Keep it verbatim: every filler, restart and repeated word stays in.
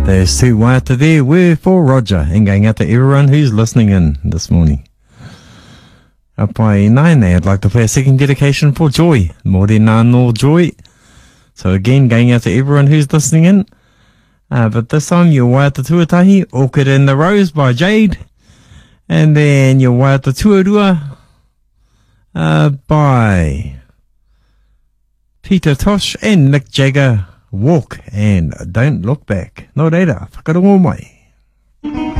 There's two waiata there were for Roger, and going out to everyone who's listening in this morning. Apai nine, I'd like to play a second dedication for Joy. Mōre nā no Joy. So again, going out to everyone who's listening in. Uh, but this time, your waiata tuatahi, Orchid in the Rose by Jade. And then your waiata tuarua uh, by Peter Tosh and Mick Jagger. Walk and Don't Look Back. Nō reira, whakarongo mai.